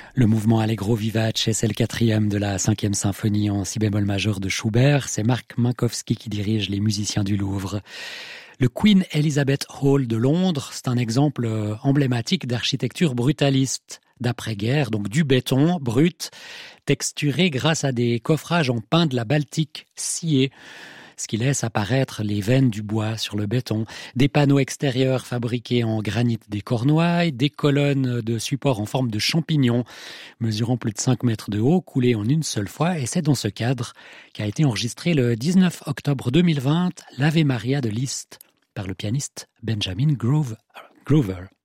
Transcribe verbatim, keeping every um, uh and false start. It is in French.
Le mouvement Allegro vivace, c'est le quatrième de la cinquième symphonie en si bémol majeur de Schubert. C'est Marc Minkowski qui dirige les musiciens du Louvre. Le Queen Elizabeth Hall de Londres, c'est un exemple emblématique d'architecture brutaliste d'après-guerre, donc du béton brut, texturé grâce à des coffrages en pin de la Baltique sciés, ce qui laisse apparaître les veines du bois sur le béton, des panneaux extérieurs fabriqués en granit des Cornouailles, des colonnes de support en forme de champignons, mesurant plus de cinq mètres de haut, coulées en une seule fois, et c'est dans ce cadre qu'a été enregistré le dix-neuf octobre deux mille vingt l'Ave Maria de Liszt par le pianiste Benjamin Grover.